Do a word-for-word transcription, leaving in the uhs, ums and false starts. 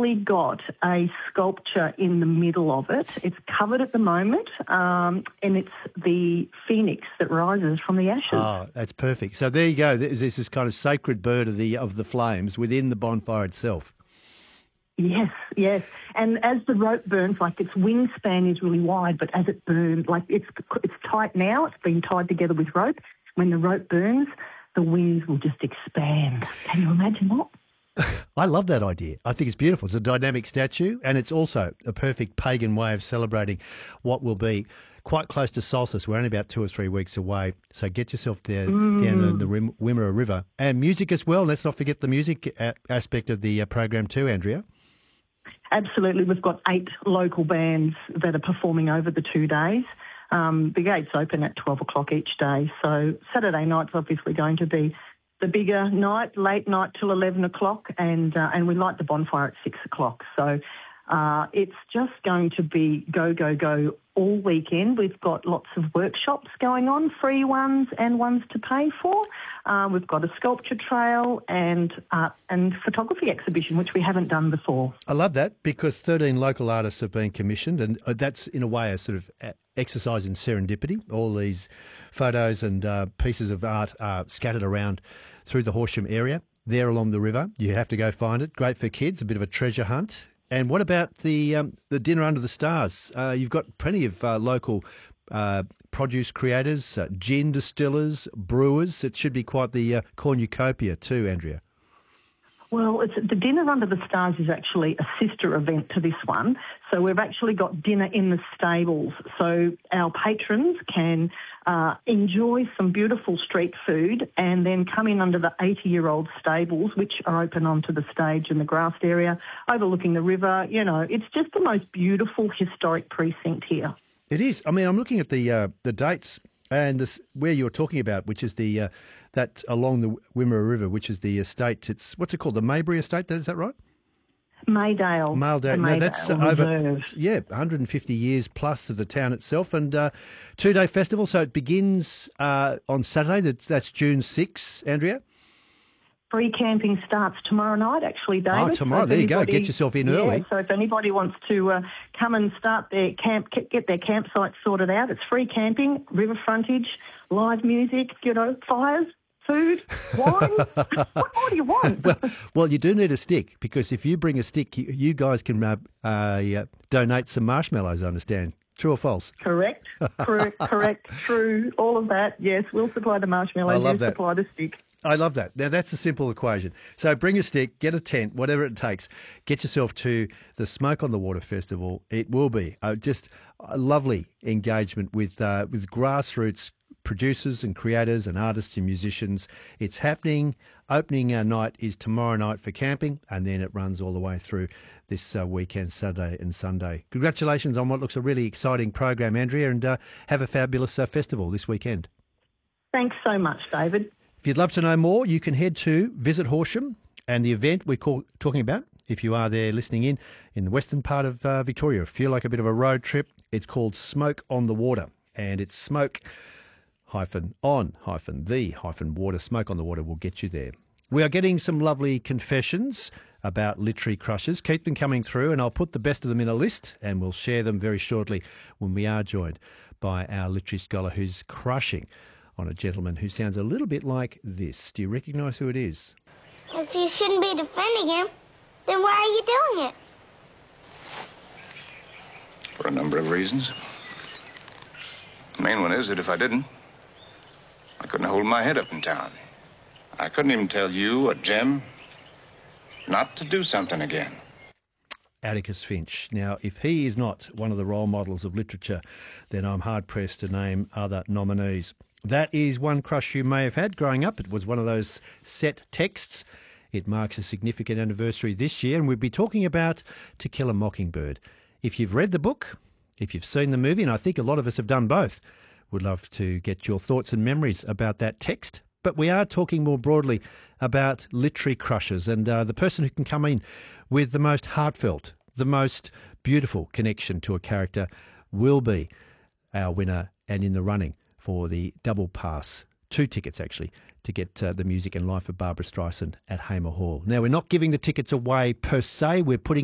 actually got a sculpture in the middle of it. It's covered at the moment, um, and it's the phoenix that rises from the ashes. Oh, that's perfect. So there you go. There's this kind of sacred bird of the of the flames within the bonfire itself. Yes, yes. And as the rope burns, like its wingspan is really wide, but as it burns, like it's it's tight now. It's been tied together with rope. When the rope burns, the wings will just expand. Can you imagine that? I love that idea. I think it's beautiful. It's a dynamic statue, and it's also a perfect pagan way of celebrating what will be quite close to solstice. We're only about two or three weeks away, so get yourself there mm. down in the Rim- Wimmera River. And music as well. Let's not forget the music a- aspect of the uh, program too, Andrea. Absolutely. We've got eight local bands that are performing over the two days. Um, the gates open at twelve o'clock each day, so Saturday night's obviously going to be the bigger night, late night till eleven o'clock, and uh, and we light the bonfire at six o'clock. So uh, it's just going to be go, go, go all weekend. We've got lots of workshops going on, free ones and ones to pay for. Uh, we've got a sculpture trail and uh, and photography exhibition, which we haven't done before. I love that because thirteen local artists have been commissioned, and that's in a way a sort of exercise in serendipity. All these photos and uh, pieces of art are scattered around through the Horsham area, there along the river. You have to go find it. Great for kids, a bit of a treasure hunt. And what about the um, the dinner under the stars? Uh, you've got plenty of uh, local uh, produce creators, uh, gin distillers, brewers. It should be quite the uh, cornucopia too, Andrea. Well, it's, the Dinner Under the Stars is actually a sister event to this one. So we've actually got dinner in the stables. So our patrons can uh, enjoy some beautiful street food and then come in under the eighty-year-old stables, which are open onto the stage in the grassed area, overlooking the river. You know, it's just the most beautiful historic precinct here. It is. I mean, I'm looking at the uh, the dates and this, where you're talking about, which is the uh, that along the Wimmera River, which is the estate. It's what's it called? The Maybury Estate. Is that right? Maydale. Maydale. No, that's uh, over yeah, one hundred fifty years plus of the town itself, and uh, two day festival. So it begins uh, on Saturday. That's, that's June sixth. Andrea. Free camping starts tomorrow night, actually, David. Oh, tomorrow. So there anybody, you go. Get yourself in yeah, early. So if anybody wants to uh, come and start their camp, get their campsite sorted out, it's free camping, river frontage, live music, you know, fires, food, wine. What more do you want? well, well, you do need a stick, because if you bring a stick, you, you guys can uh, uh, donate some marshmallows, I understand. True or false? Correct. Correct. Correct. True. All of that. Yes, we'll supply the marshmallows. I love you that. supply the stick. I love that. Now, that's a simple equation. So bring a stick, get a tent, whatever it takes. Get yourself to the Smoke on the Water Festival. It will be uh, just a lovely engagement with uh, with grassroots producers and creators and artists and musicians. It's happening. Opening uh, night is tomorrow night for camping, and then it runs all the way through this uh, weekend, Saturday and Sunday. Congratulations on what looks a really exciting program, Andrea, and uh, have a fabulous uh, festival this weekend. Thanks so much, David. If you'd love to know more, you can head to Visit Horsham and the event we're call, talking about. If you are there listening in, in the western part of uh, Victoria, feel like a bit of a road trip. It's called Smoke on the Water, and it's smoke hyphen on hyphen the hyphen water. Smoke on the Water will get you there. We are getting some lovely confessions about literary crushes. Keep them coming through, and I'll put the best of them in a list, and we'll share them very shortly when we are joined by our literary scholar who's crushing on a gentleman who sounds a little bit like this. Do you recognise who it is? If you shouldn't be defending him, then why are you doing it? For a number of reasons. The main one is that if I didn't, I couldn't hold my head up in town. I couldn't even tell you or Jem not to do something again. Atticus Finch. Now, if he is not one of the role models of literature, then I'm hard-pressed to name other nominees. That is one crush you may have had growing up. It was one of those set texts. It marks a significant anniversary this year, and we'll be talking about To Kill a Mockingbird. If you've read the book, if you've seen the movie, and I think a lot of us have done both, would love to get your thoughts and memories about that text. But we are talking more broadly about literary crushes, and uh, the person who can come in with the most heartfelt, the most beautiful connection to a character will be our winner and in the running for the double pass, two tickets actually, to get uh, the music and life of Barbara Streisand at Hamer Hall. Now, we're not giving the tickets away per se. We're putting